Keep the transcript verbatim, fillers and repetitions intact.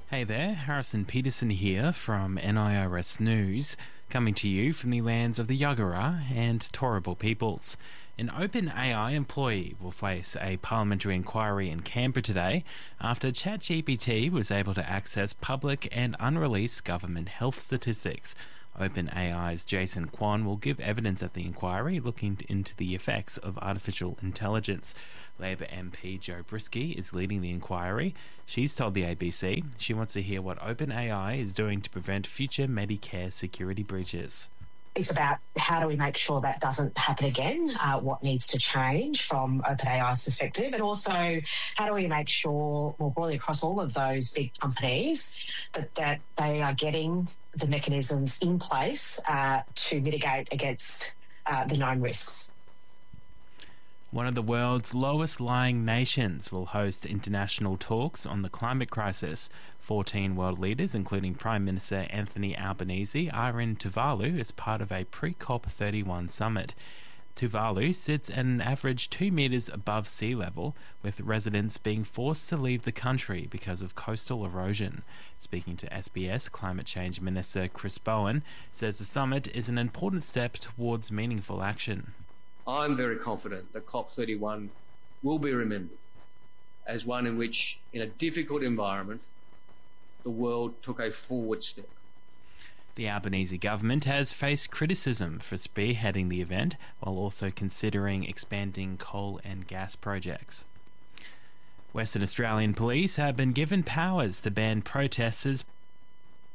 Hey there, Harrison Peterson here from N I R S News, coming to you from the lands of the Yagara and Turrbal peoples. An OpenAI employee will face a parliamentary inquiry in Canberra today after ChatGPT was able to access public and unreleased government health statistics. OpenAI's Jason Kwan will give evidence at the inquiry looking into the effects of artificial intelligence. Labor M P Jo Briskey is leading the inquiry. She's told the A B C she wants to hear what OpenAI is doing to prevent future Medicare security breaches. It's about how do we make sure that doesn't happen again, uh, what needs to change from OpenAI's perspective, and also how do we make sure more broadly across all of those big companies that, that they are getting the mechanisms in place uh, to mitigate against uh, the known risks. One of the world's lowest-lying nations will host international talks on the climate crisis. fourteen world leaders, including Prime Minister Anthony Albanese, are in Tuvalu as part of a pre-COP thirty-one summit. Tuvalu sits at an average two metres above sea level, with residents being forced to leave the country because of coastal erosion. Speaking to S B S, Climate Change Minister Chris Bowen says the summit is an important step towards meaningful action. I'm very confident that COP thirty-one will be remembered as one in which, in a difficult environment, the world took a forward step. The Albanese government has faced criticism for spearheading the event, while also considering expanding coal and gas projects. Western Australian police have been given powers to ban protesters